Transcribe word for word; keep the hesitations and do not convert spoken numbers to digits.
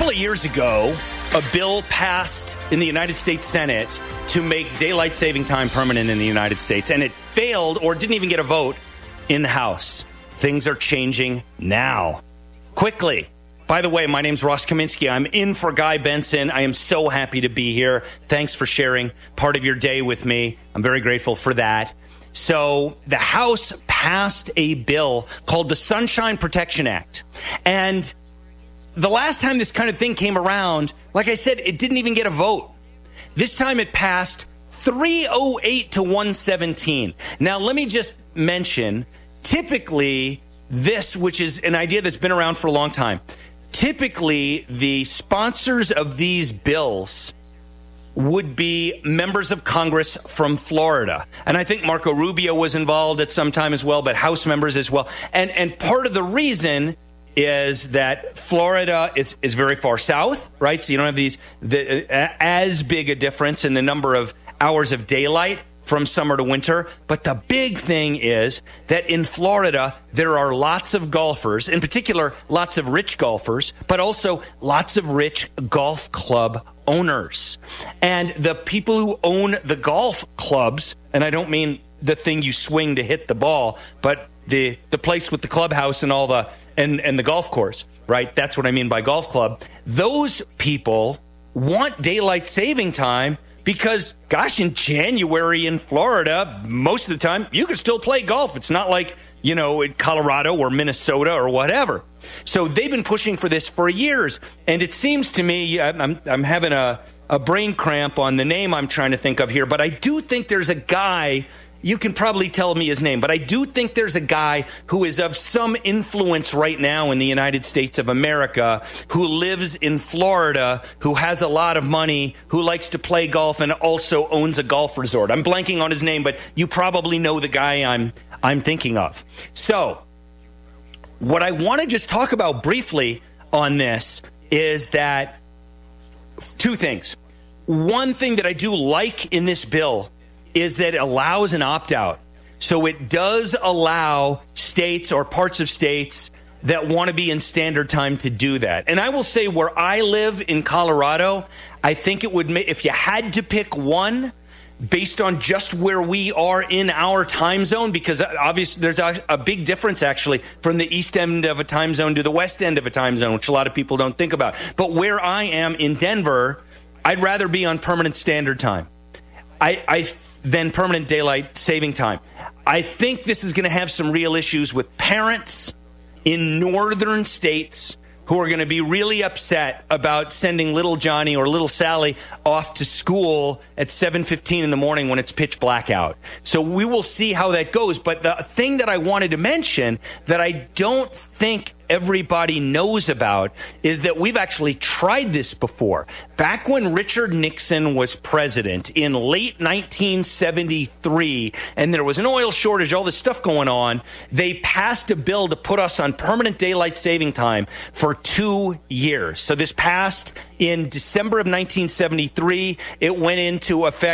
couple of years ago, a bill passed in the United States Senate to make daylight saving time permanent in the United States, and it failed or didn't even get a vote in the House. Things are changing now. Quickly. By the way, my name's Ross Kaminsky. I'm in for Guy Benson. I am so happy to be here. Thanks for sharing part of your day with me. I'm very grateful for that. So the House passed a bill called the Sunshine Protection Act. And the last time this kind of thing came around, like I said, it didn't even get a vote. This time it passed three oh eight to one seventeen. Now, let me just mention, typically this, which is an idea that's been around for a long time, typically the sponsors of these bills would be members of Congress from Florida. And I think Marco Rubio was involved at some time as well, but House members as well. And and part of the reason is that Florida is, is very far south, right? So you don't have these the, uh, as big a difference in the number of hours of daylight from summer to winter. But the big thing is that in Florida, there are lots of golfers, in particular, lots of rich golfers, but also lots of rich golf club owners. And the people who own the golf clubs, and I don't mean the thing you swing to hit the ball, but the the place with the clubhouse and all the and, and the golf course, right? That's what I mean by golf club. Those people want daylight saving time because, gosh, in January in Florida, most of the time, you can still play golf. It's not like, you know, in Colorado or Minnesota or whatever. So they've been pushing for this for years. And it seems to me, I'm, I'm having a, a brain cramp on the name I'm trying to think of here, but I do think there's a guy. You can probably tell me his name, but I do think there's a guy who is of some influence right now in the United States of America who lives in Florida, who has a lot of money, who likes to play golf and also owns a golf resort. I'm blanking on his name, but you probably know the guy I'm I'm thinking of. So what I want to just talk about briefly on this is that two things. One thing that I do like in this bill is that it allows an opt-out. So it does allow states or parts of states that want to be in standard time to do that. And I will say where I live in Colorado, I think it would make, if you had to pick one based on just where we are in our time zone, because obviously there's a, a big difference actually from the east end of a time zone to the west end of a time zone, which a lot of people don't think about. But where I am in Denver, I'd rather be on permanent standard time. I, I than permanent daylight saving time. I think this is going to have some real issues with parents in northern states who are going to be really upset about sending little Johnny or little Sally off to school at seven fifteen in the morning when it's pitch black out. So we will see how that goes. But the thing that I wanted to mention that I don't think everybody knows about is that we've actually tried this before. Back when Richard Nixon was president in late nineteen seventy-three, and there was an oil shortage, all this stuff going on, they passed a bill to put us on permanent daylight saving time for two years. So this passed in December of nineteen seventy-three. It went into effect